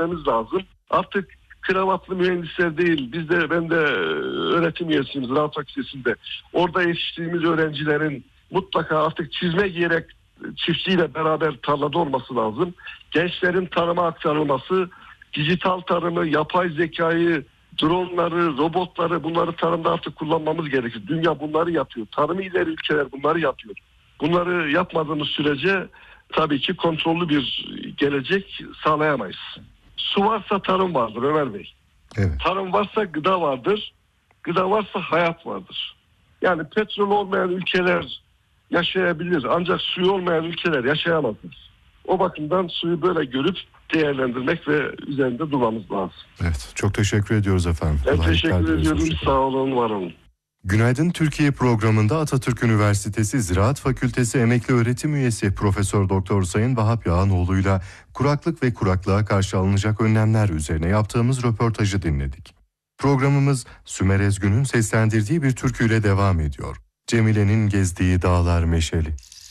etmemiz lazım. Artık kravatlı mühendisler değil, ben de öğretim üyesiyim Ziraat Fakültesi'nde. Orada yetiştiğimiz öğrencilerin mutlaka artık çizme giyerek çiftçiyle beraber tarlada olması lazım. Gençlerin tarıma aktarılması, dijital tarımı, yapay zekayı, dronları, robotları, bunları tarımda artık kullanmamız gerekir. Dünya bunları yapıyor. Tarımı ileri ülkeler bunları yapıyor. Bunları yapmadığımız sürece tabii ki kontrollü bir gelecek sağlayamayız. Su varsa tarım vardır Ömer Bey. Evet. Tarım varsa gıda vardır. Gıda varsa hayat vardır. Yani petrol olmayan ülkeler yaşayabilir. Ancak suyu olmayan ülkeler yaşayamazdır. O bakımdan suyu böyle görüp değerlendirmek ve üzerinde durmamız lazım. Evet, çok teşekkür ediyoruz efendim. Ben Kolaylıklar teşekkür dileriz. ediyorum. Sağ olun, var olun. Günaydın Türkiye programında Atatürk Üniversitesi Ziraat Fakültesi Emekli Öğretim Üyesi Profesör Doktor Sayın Vahap Yağanoğlu'yla kuraklık ve kuraklığa karşı alınacak önlemler üzerine yaptığımız röportajı dinledik. Programımız Sümer Ezgün'ün seslendirdiği bir türküyle devam ediyor. Cemile'nin gezdiği dağlar meşeli.